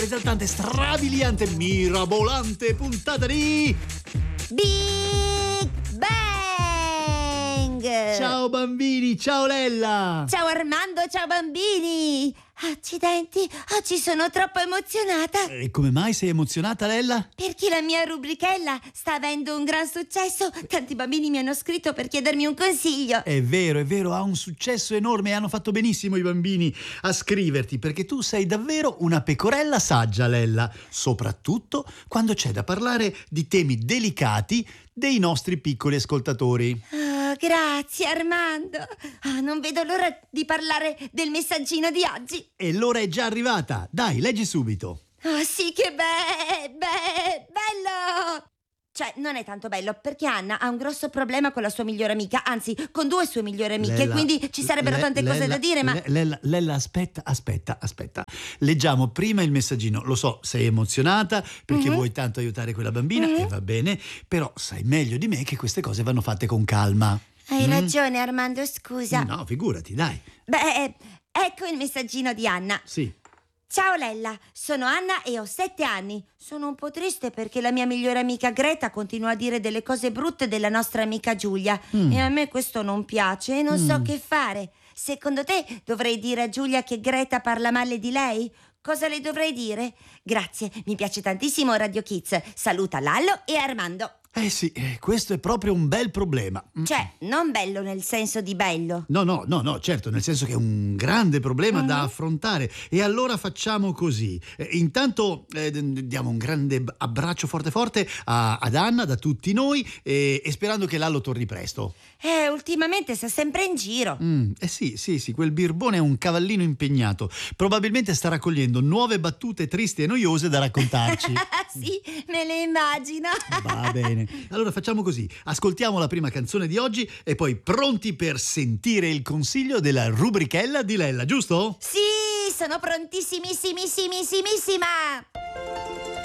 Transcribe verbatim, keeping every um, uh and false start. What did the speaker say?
Esaltante, strabiliante, mirabolante puntata di Big Bang! Ciao bambini, ciao Lella! Ciao Armando, ciao bambini! Accidenti, oggi sono troppo emozionata. E come mai sei emozionata, Lella? Perché la mia rubrichella sta avendo un gran successo. Tanti bambini mi hanno scritto per chiedermi un consiglio. È vero, è vero, ha un successo enorme e hanno fatto benissimo i bambini a scriverti, perché tu sei davvero una pecorella saggia, Lella, soprattutto quando c'è da parlare di temi delicati dei nostri piccoli ascoltatori. Oh, grazie Armando. Oh, non vedo l'ora di parlare del messaggino di oggi. E l'ora è già arrivata. Dai, leggi subito. Oh sì, che be- be- bello! Cioè, non è tanto bello, perché Anna ha un grosso problema con la sua migliore amica, anzi, con due sue migliori amiche, Lella, quindi ci sarebbero Le- tante cose Lella, da dire, ma... Le- Lella, Lella, aspetta, aspetta, aspetta. Leggiamo prima il messaggino. Lo so, sei emozionata perché Mhm. vuoi tanto aiutare quella bambina, Mhm. e va bene, però sai meglio di me che queste cose vanno fatte con calma. Hai Mm? ragione, Armando, scusa. No, figurati, dai. Beh, ecco il messaggino di Anna. Sì. Ciao Lella, sono Anna e ho sette anni. Sono un po' triste perché la mia migliore amica Greta continua a dire delle cose brutte della nostra amica Giulia. Mm. E a me questo non piace e non so Mm. che fare. Secondo te dovrei dire a Giulia che Greta parla male di lei? Cosa le dovrei dire? Grazie, mi piace tantissimo Radio Kids. Saluta Lallo e Armando. Eh sì, eh, questo è proprio un bel problema. Mm. Cioè, non bello nel senso di bello. No, no, no, no, certo, nel senso che è un grande problema da Mhm. affrontare. E allora facciamo così. Eh, intanto eh, d- diamo un grande b- abbraccio forte forte a- ad Anna, da tutti noi, e, e sperando che Lallo torni presto. Eh, ultimamente sta sempre in giro. Mm, eh sì, sì, sì, quel birbone è un cavallino impegnato. Probabilmente sta raccogliendo nuove battute tristi e noiose da raccontarci. Sì, me le immagino. Va bene. Allora facciamo così. Ascoltiamo la prima canzone di oggi e poi pronti per sentire il consiglio della rubrichella di Lella, giusto? Sì, sono prontissimissimissima.